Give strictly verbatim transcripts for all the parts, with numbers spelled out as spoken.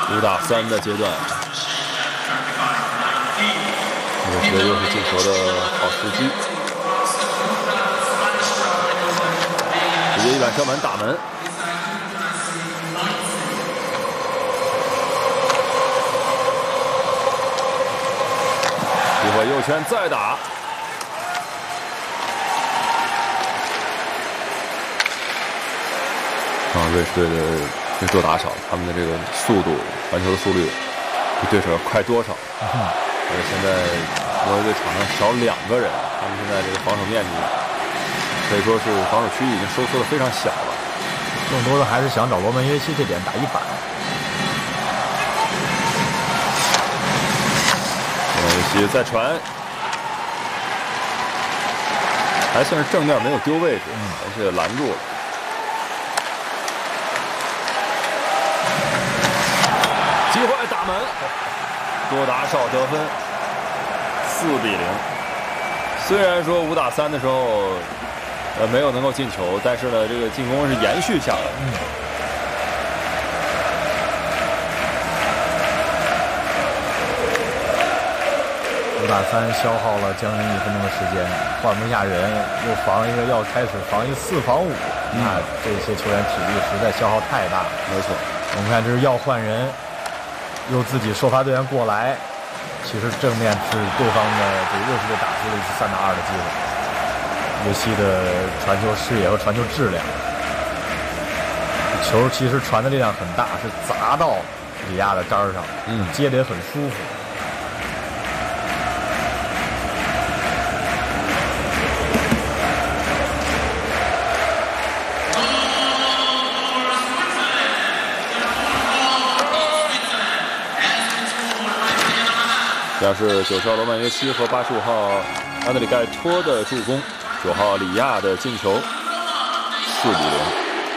五打三的阶段，这个又是进球的好时机，直接一板射门打门。一会儿右圈再打。 啊，瑞士队的这多打少，他们的这个速度，传球的速率比对手要快多少？而且现在挪威队场上少两个人，他们现在这个防守面积可以说是防守区域已经收缩的非常小了。 更多的还是想找罗门约基这点打一板。 罗门约基再传，还算是正面没有丢位置，而且拦住了。 机会打门，多打少得分，四比零。虽然说五打三的时候，呃没有能够进球，但是呢，这个进攻是延续下来的。嗯、 五打三消耗了将近一分钟的时间，换不下人，又防一个要开始防一四防五，那、嗯、这些球员体力实在消耗太大。 没错， 我们看这是要换人。 又自己首发队员过来，其实正面是对方的这个热刺队打出了一次三打二的机会。约西的传球视野和传球质量，球其实传的力量很大，是砸到里亚的杆上，嗯，接得也很舒服。 像是九十号罗曼约基和八十五号安德里盖托的助攻，九号里亚的进球，四比零。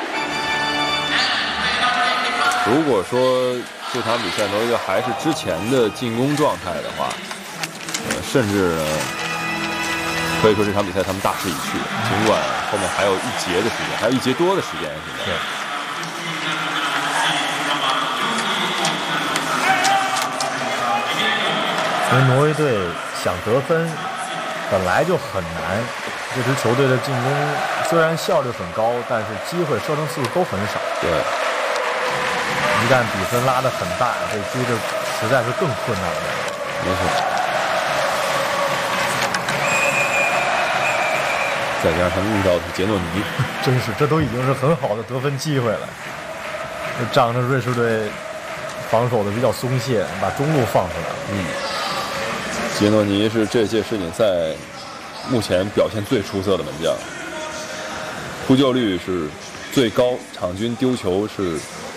如果说这场比赛挪威队还是之前的进攻状态的话，呃，甚至呢可以说这场比赛他们大势已去，尽管后面还有一节的时间，还有一节多的时间现在。 因为挪威队想得分本来就很难，这支球队的进攻虽然效率很高，但是机会射程次数都很少。 对， 一旦比分拉得很大，这追着实在是更困难了。 没错。再加上他们遇到的是杰诺尼， 真是这都已经是很好的得分机会了。这仗着瑞士队防守的比较松懈，把中路放出来了。 嗯。 杰诺尼是这届世锦赛目前表现最出色的门将，扑救率是最高，场均丢球是